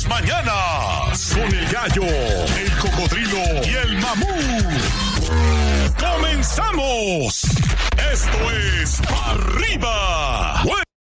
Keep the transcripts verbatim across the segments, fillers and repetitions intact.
las mañanas. Con el gallo, el cocodrilo y el mamut. ¡Comenzamos! Esto es Arriba.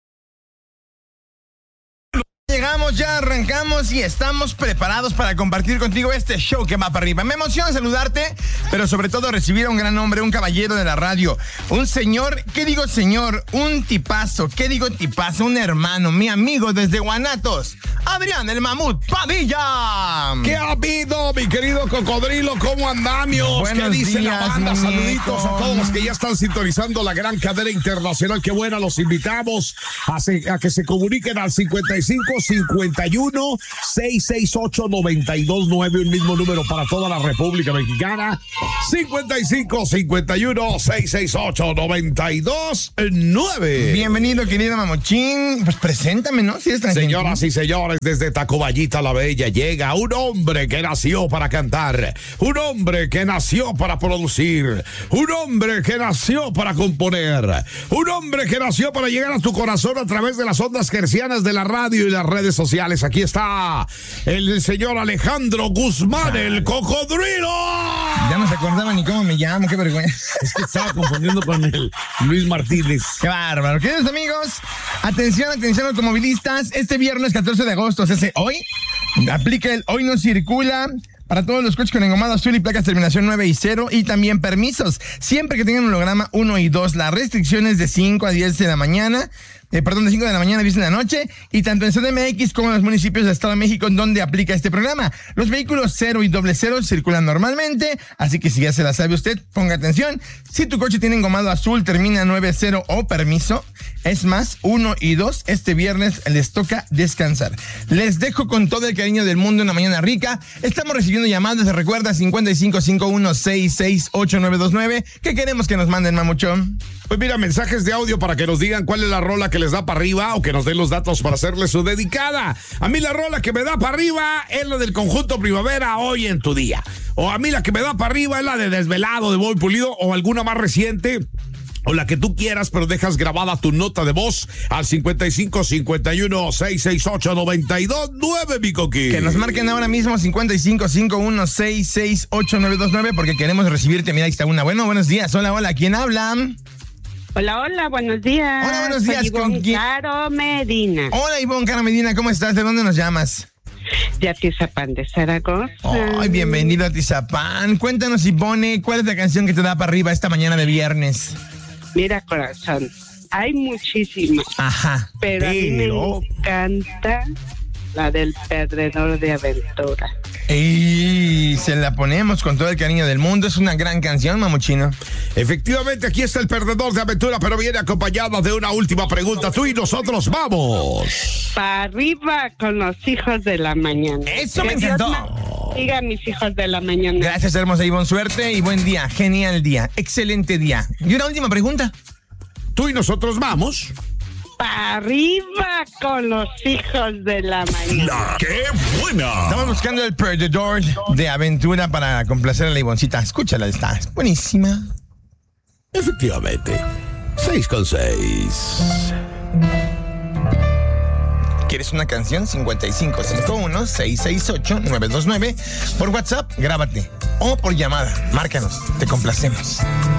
Llegamos, ya arrancamos y estamos preparados para compartir contigo este show que va para arriba. Me emociona saludarte, pero sobre todo recibir a un gran hombre, un caballero de la radio, un señor, ¿qué digo señor? Un tipazo, ¿qué digo tipazo? Un hermano, mi amigo desde Guanatos, Adrián el Mamut Padilla. ¿Qué ha habido, mi querido cocodrilo? ¿Cómo andamios? Buenos ¿Qué dice días, la banda? muñeco. Saluditos a todos los que ya están sintonizando la gran cadena internacional. Qué buena, los invitamos a, se, a que se comuniquen al cincuenta y cinco cincuenta y uno seiscientos sesenta y ocho noventa y dos nueve, un mismo número para toda la República Mexicana. cincuenta y cinco cincuenta y uno seiscientos sesenta y ocho noventa y dos nueve. Bienvenido, querido Mamochín. Pues preséntame, ¿no? Si eres tan Señoras gentil. y señores, desde Tacuballita la Bella llega un hombre que nació para cantar, un hombre que nació para producir, un hombre que nació para componer, un hombre que nació para llegar a tu corazón a través de las ondas hercianas de la radio y las redes sociales. Aquí está el señor Alejandro Guzmán, Ay. el cocodrilo. Ya no se acordaba ni cómo me llamo, qué vergüenza. Es que estaba confundiendo con el Luis Martínez. Qué bárbaro. Queridos amigos, atención, atención automovilistas. Este viernes catorce de agosto, o sea, hoy, aplica el hoy no circula para todos los coches con engomado azul y placas terminación nueve y cero, y también permisos, siempre que tengan un holograma uno y dos. La restricción es de cinco a diez de la mañana. Eh, perdón, de cinco de la mañana a diez de la noche, y tanto en C D M X como en los municipios del Estado de México en donde aplica este programa. Los vehículos cero y doble cero circulan normalmente, así que si ya se la sabe usted, ponga atención. Si tu coche tiene engomado azul, termina nueve cero o permiso, es más, uno y dos, este viernes les toca descansar. Les dejo con todo el cariño del mundo una mañana rica. Estamos recibiendo llamadas, recuerda, cincuenta y cinco cincuenta y uno sesenta y seis ocho nueve dos nueve. ¿Qué queremos que nos manden, Mamuchón? Pues mira, mensajes de audio para que nos digan cuál es la rola que les da para arriba, o que nos den los datos para hacerle su dedicada. A mí la rola que me da para arriba es la del Conjunto Primavera, Hoy en tu Día. O a mí la que me da para arriba es la de Desvelado, de Boy Pulido, o alguna más reciente, o la que tú quieras, pero dejas grabada tu nota de voz al cincuenta y cinco cincuenta y uno sescientos sesenta y ocho noventa y dos nueve, mi coquín. Que nos marquen ahora mismo cincuenta y cinco cincuenta y uno sesenta y seis ocho nueve dos nueve, porque queremos recibirte. Mira, ahí está una. Bueno, buenos días. Hola, hola. ¿Quién habla? Hola, hola, buenos días. Hola, buenos días. Soy ¿Con Ivonne quién? Caro Medina. Hola, Ivonne Caro Medina. ¿Cómo estás? ¿De dónde nos llamas? De Atizapán de Zaragoza. Ay, bienvenido a Tizapán. Cuéntanos, Ivonne, ¿cuál es la canción que te da para arriba esta mañana de viernes? Mira, corazón, hay muchísimas. Ajá. Pero, pero a mí me encanta la del Perdedor de Aventura. Y se la ponemos con todo el cariño del mundo. Es una gran canción, Mamuchino. Efectivamente, aquí está el Perdedor de Aventura, pero viene acompañado de una última pregunta. Tú y nosotros vamos. Para arriba con los hijos de la mañana. Eso que me encantó. Diga, mis hijos de la mañana. Gracias, hermosa Ivonne. Suerte y buen día. Genial día. Excelente día. Y una última pregunta. Tú y nosotros vamos. Para arriba con los hijos de la mañana. La ¡Qué buena! Estamos buscando el Perdedor de Aventura para complacer a la Ivoncita. Escúchala, está es buenísima. Efectivamente. seis con seis. ¿Quieres una canción? cincuenta y cinco cincuenta y uno sescientos sesenta y ocho nueve dos nueve. Por WhatsApp, grábate. O por llamada, márcanos. Te complacemos.